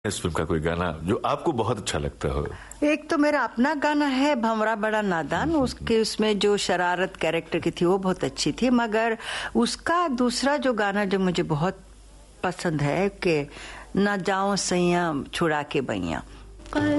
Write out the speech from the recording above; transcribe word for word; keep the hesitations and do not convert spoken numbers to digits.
इस फिल्म का कोई गाना जो आपको बहुत अच्छा लगता हो? एक तो मेरा अपना गाना है भंवरा बड़ा नादान, उसके उसमें जो शरारत कैरेक्टर की थी वो बहुत अच्छी थी, मगर उसका दूसरा जो गाना जो मुझे बहुत पसंद है कि ना जाओ सैया छुड़ा के बैया।